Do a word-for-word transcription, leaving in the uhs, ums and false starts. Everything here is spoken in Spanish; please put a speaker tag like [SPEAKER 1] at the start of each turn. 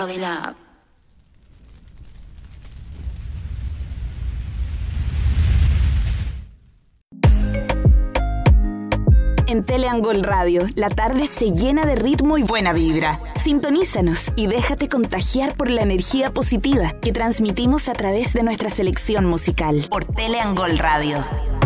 [SPEAKER 1] fall in love.
[SPEAKER 2] En Teleangol Radio, la tarde se llena de ritmo y buena vibra. Sintonízanos y déjate contagiar por la energía positiva que transmitimos a través de nuestra selección musical. Por Teleangol Radio.